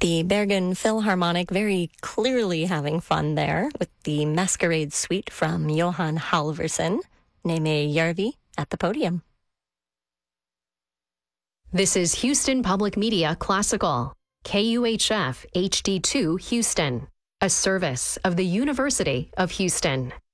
The Bergen Philharmonic very clearly having fun there with the Masquerade Suite from Johan Halvorsen. Neme Järvi at the podium. This is Houston Public Media Classical, KUHF HD2 Houston, a service of the University of Houston.